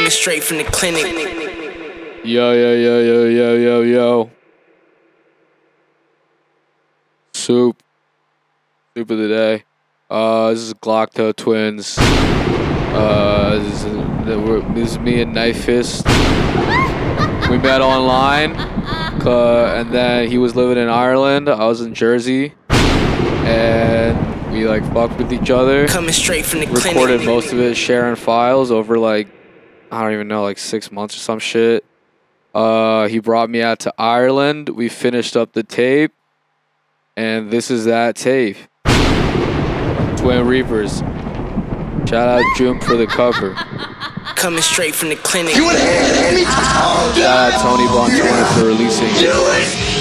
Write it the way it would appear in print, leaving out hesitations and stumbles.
Coming straight from the clinic. Yo. Soup of the day. This is Glockto Twins. This is me and Knife Fist. We met online, and then he was living in Ireland. I was in Jersey, and we like fucked with each other. Coming straight from the clinic. Recorded most of it, sharing files over like, I don't even know, like 6 months or some shit. He brought me out to Ireland. We finished up the tape, and this is that tape. Twin Reapers. Shout out June for the cover. Coming straight from the clinic. Shout out Tony Bonjour for releasing it.